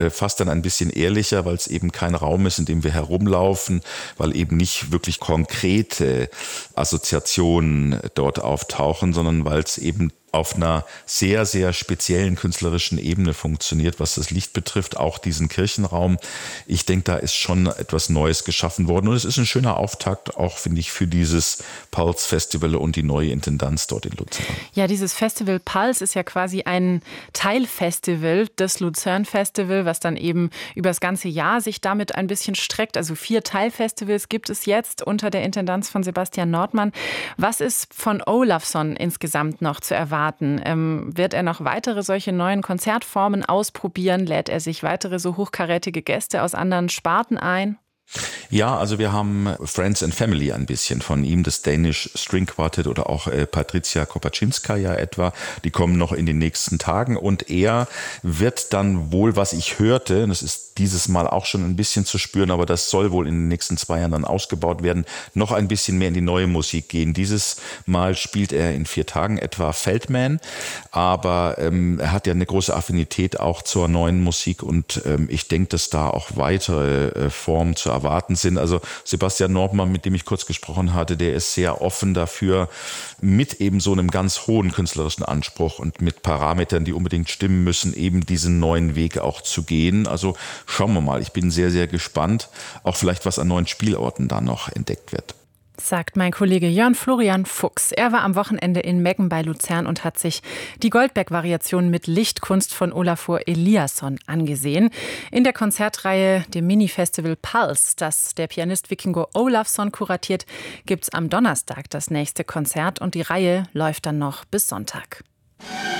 fast dann ein bisschen ehrlicher, weil es eben kein Raum ist, in dem wir herumlaufen, weil eben nicht wirklich konkrete Assoziationen dort auftauchen, sondern weil es eben auf einer sehr, sehr speziellen künstlerischen Ebene funktioniert, was das Licht betrifft, auch diesen Kirchenraum. Ich denke, da ist schon etwas Neues geschaffen worden und es ist ein schöner Auftakt auch, finde ich, für dieses Pulse Festival und die neue Intendanz dort in Luzern. Ja, dieses Festival Pulse ist ja quasi ein Teilfestival des Luzern Festival, was dann eben über das ganze Jahr sich damit ein bisschen streckt. Also 4 Teilfestivals gibt es jetzt unter der Intendanz von Sebastian Nordmann. Was ist von Olafsson insgesamt noch zu erwarten? Wird er noch weitere solche neuen Konzertformen ausprobieren? Lädt er sich weitere so hochkarätige Gäste aus anderen Sparten ein? Ja, also wir haben Friends and Family ein bisschen von ihm, das Danish String Quartet oder auch Patricia Kopaczynskaja etwa, die kommen noch in den nächsten Tagen und er wird dann wohl, was ich hörte, das ist dieses Mal auch schon ein bisschen zu spüren, aber das soll wohl in den nächsten 2 Jahren dann ausgebaut werden, noch ein bisschen mehr in die neue Musik gehen. Dieses Mal spielt er in 4 Tagen etwa Feldman, aber er hat ja eine große Affinität auch zur neuen Musik und ich denke, dass da auch weitere Formen zu erwarten sind. Also Sebastian Nordmann, mit dem ich kurz gesprochen hatte, der ist sehr offen dafür, mit eben so einem ganz hohen künstlerischen Anspruch und mit Parametern, die unbedingt stimmen müssen, eben diesen neuen Weg auch zu gehen. Also schauen wir mal, ich bin sehr, sehr gespannt, auch vielleicht was an neuen Spielorten da noch entdeckt wird. Sagt mein Kollege Jörn Florian Fuchs. Er war am Wochenende in Meggen bei Luzern und hat sich die Goldberg-Variation mit Lichtkunst von Olafur Eliasson angesehen. In der Konzertreihe dem Mini-Festival Pulse, das der Pianist Vikingo Olafsson kuratiert, gibt's am Donnerstag das nächste Konzert und die Reihe läuft dann noch bis Sonntag.